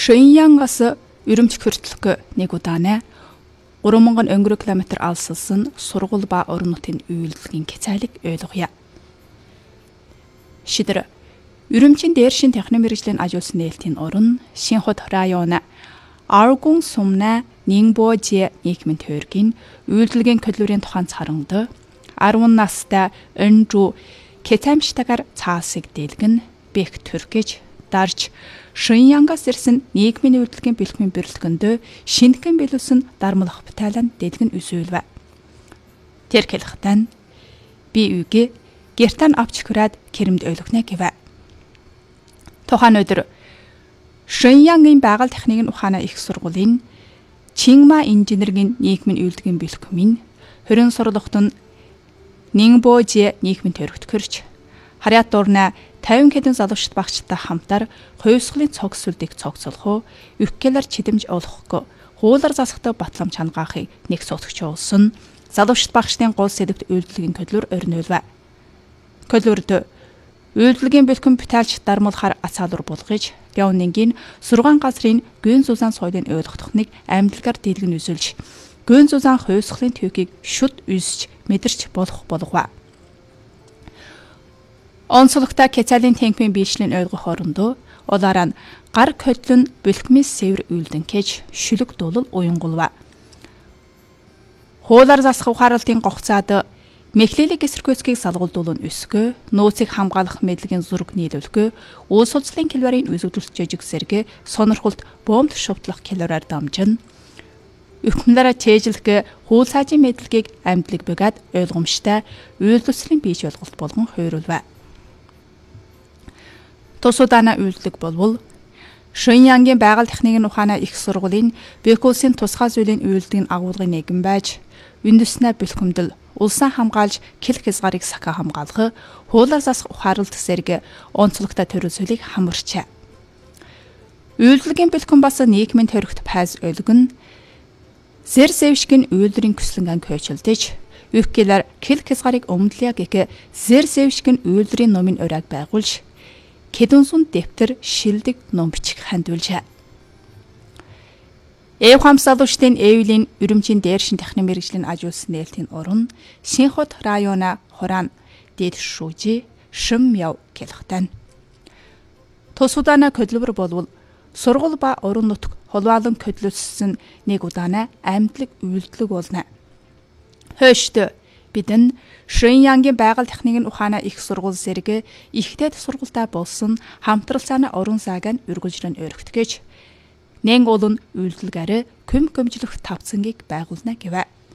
Шөньянгаас Үрүмж хүртэлх нэг удаанаа 3000 өнгөрөг километр алсалсан сургууль ба орон нутгийн үйлдвэрийн хязгаарлыг ойлгоё. Шидэр Үрүмжийн дээршин техник мэргэжлийн ажуулсан нээлтийн орон Шинхот район Аргун сумна Нингбожи нийгмийн тойргийн үйлдвэрийн хөдөлмөрийн тухайн царангад 10 настай Өнжу Кэтамштагаар цаасыг дэлгэн бэх төркөж дарж Шөньянгаас ирсэн нийгмийн үйлдвэрийн бэлтгэн бэрэлтгэнд шинэхэн биелүүлсэн дармлах батальон дэлгэн үсвэлвэ. Тэр хэлэхтэн би үгээ гертан авч хүрээд керэмд ойлгохнэ гэвэ. Тухайн өдөр Шөньянгийн байгаль техникийн ухааны их сургуулийн Чингма инженерийн нийгмийн үйлдвэрийн бэлтгэмийн 20 сургуульд нь Нингбожи нийгмийн тойрогт хөрч харьяат дурна 50 хэдэн залуучд багчтай хамтар хувьсгалын цогцлуудыг цогцолох, үхгэлэр чидэмж олохгүй, хуулар засахтай батлам чангаахыг нэг сутгч олсон залуучд багчдын гол сэдвт үйлдвэрийн хөдөлмөр орнуулва. Хөдөлмөрт үйлдвэрийн бэлтгэн битaalч дармуулахаар ацаалуур булгаж, Геонингийн сургаан газрын гүн зузаан соёлын ойлгох техник амьдлагаар дэлгэн үзүүлж, гүн зузаан хувьсгалын төвхийг шүд үсч мэдэрч болох болгова. Онцлогтой Кецалийн техникийн биешлэн ойлгох орондоо улаараа гар хөдлөн бэлтгэмээс сэвэр үйлдэн кэж шүлэг дуулал уянгулва. Хуулар засах ухаарлтын гогцоод мэхлэлэг эсэргүүцгийг салгуулдуулан өсгөө, нөөцийг хамгаалах мэдлэгийн зураг нийлүүлэхөө, улс улсын калорийн үзэгдүүлэлт жижиг зэрэг сонирхолт бомб шувтлах калориар дамжин, өвхмлаараа чэйжлэх хууль цаажийн мэдлэгийг амьдлаг бөгөөд ойлгомжтой үйлдвэрийн бийж ойлголт болгон хойруулва. Тусудаана үйлдэлэг болвол Шөньянгийн байгаль техникийн ухааны их сургуулийн Бекулсын тусгай зүйлийн үйлдвэрийн агуулгын нэгэн байж, үндэснэ бэлтгэмдэл, улсаа хамгаалж кэл хязгаарыг сахиа хамгаалах, хуулар засах ухаарлт зэрэг онцлогтой төрөлсөлийг хамарчаа. Үйлдвэрийн бэлтгэн бас нийгмийн тойрогт пайз ойлгон зэр зэвшгэн үйлдвэрийн көслөнгөн көчлөж, үхгэлэр кэл хязгаарыг өмдлөе гэх зэр зэвшгэн үйлдвэрийн номын ураг байгуулж, Кедүнсүн дэвтэр шилдэг ном бичих хандуулжаа. Хамсалуучдын Эвлийн Үрүмжийн дээршин техник мэргэжлийн ажуулсан нээлтийн орон Шинхот района Хоран дэд шүүжи Шимяв гэлхтэн. Тусудаана хөдөлмөр болвол сургууль ба орон нутг холбоолон хөдөлсөн нэг удаанаа амьдлаг үйлдэлэг болно. Хөөшд бидэн Шөньянгийн байгаль техникийн ухааны их сургууль зэрэг ихтэй сургуультай болсон хамтралцааны орон саагаан үргэлжлэн өргөтгөж, нэн олон үйлдэлгээр көмжлөх тавцангийг байгуулна гэвэ.